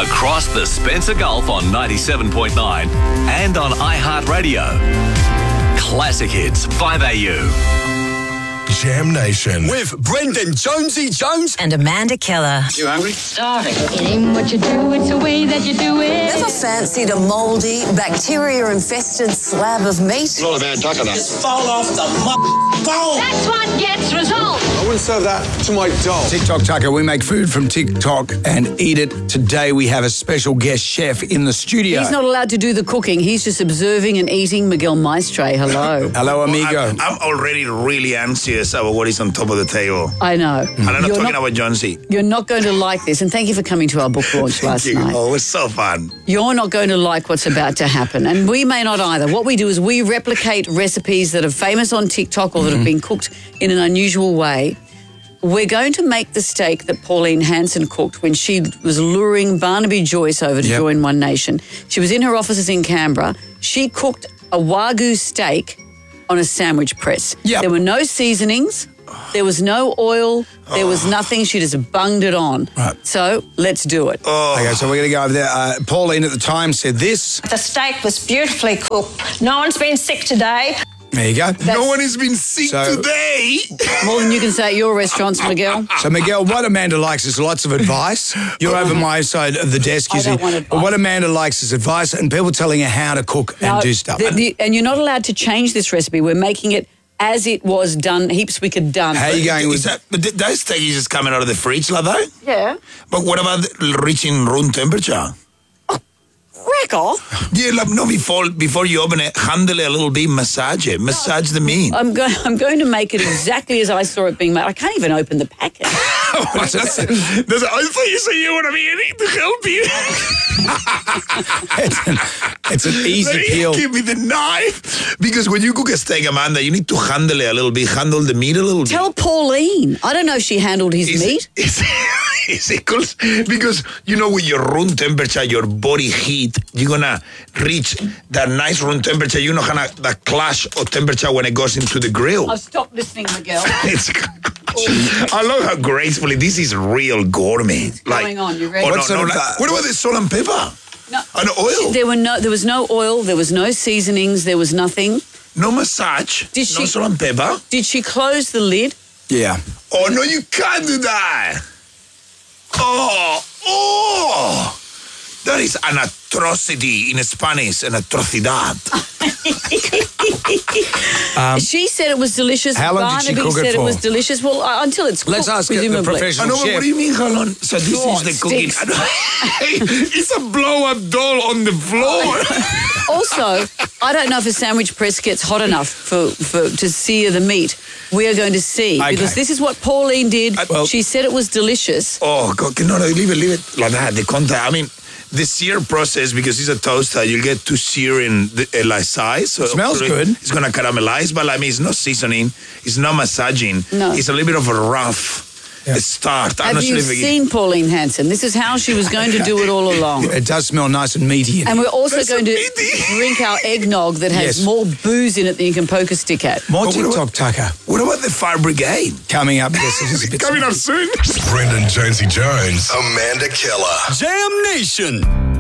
across the Spencer Gulf on 97.9 and on iHeartRadio. Classic Hits 5AU. Jam Nation with Brendan Jonesy Jones and Amanda Keller. You hungry? Starving. It ain't what you do, it's the way that you do it. Never fancied a mouldy, bacteria-infested slab of meat? It's not a bad taco, though. Just fall off the bone. That's what gets results. I wouldn't serve that to my dog. TikTok Tucker, we make food from TikTok and eat it. Today we have a special guest chef in the studio. He's not allowed to do the cooking. He's just observing and eating. Miguel Maestre, hello. Hello, amigo. I'm already really anxious about what is on top of the table. I know. And I'm not talking about Jonesy. You're not going to like this. And thank you for coming to our book launch last night. Oh, it was so fun. You're not going to like what's about to happen. And we may not either. What we do is we replicate recipes that are famous on TikTok or that have been cooked in an unusual way. We're going to make the steak that Pauline Hanson cooked when she was luring Barnaby Joyce over to join One Nation. She was in her offices in Canberra. She cooked a Wagyu steak on a sandwich press. Yep. There were no seasonings. There was no oil. There was nothing. She just bunged it on. Right. So let's do it. Okay, so we're going to go over there. Pauline at the time said this. The steak was beautifully cooked. No one's been sick today. There you go. No one has been sick today. More than you can say at your restaurants, Miguel. So, Miguel, what Amanda likes is lots of advice. You're over my side of the desk, you I see. don't want advice. But what Amanda likes is advice and people telling her how to cook and do stuff. And you're not allowed to change this recipe. We're making it as it was done, heaps we could done. How are you going with that? But those steak is just coming out of the fridge, like that? Yeah. But what about reaching room temperature? Rack off. Yeah, like, no, before you open it, handle it a little bit, massage it, massage the meat. I'm going to make it exactly as I saw it being made. I can't even open the packet. I thought you said you want to be anything to help you. it's an easy peel. Give me the knife. Because when you cook a steak, Amanda, you need to handle it a little bit, handle the meat a little bit. Tell Pauline. I don't know if she handled his meat. Because, you know, with your room temperature, your body heat, you're going to reach that nice room temperature. You know, the clash of temperature when it goes into the grill. I've stopped listening, Miguel. I love how gracefully this is real gourmet. What's going on? You ready? What about the salt and pepper? No. And oil? There was no oil. There was no seasonings. There was nothing. No massage. No salt and pepper. Did she close the lid? Yeah. Oh, no, you can't do that. Oh. That is an atrocity in Spanish, an atrocidad. She said it was delicious. How long did she cook it said for? it was delicious. Well, until it's cooked, Let's ask the presumably. professional chef. What do you mean, how long? So this is the cooking. It's a blow-up doll on the floor. Also, I don't know if a sandwich press gets hot enough for to sear the meat. We are going to see. Okay. Because this is what Pauline did. She said it was delicious. Oh, God. No, leave it like that. The contact. I mean, the sear process, because it's a toaster, you get to sear in the size. So smells good. It's going to caramelize, but I mean, it's not seasoning. It's not massaging. No. It's a little bit of a rough start. Have you seen Pauline Hanson? This is how she was going to do it all along. It does smell nice and meaty. And we're also going to drink our eggnog that has more booze in it than you can poke a stick at. More TikTok Tucker. What about the fire brigade? Coming up. Yes, Coming up soon. Brendan Jonesy Jones, Amanda Keller. Jam Nation.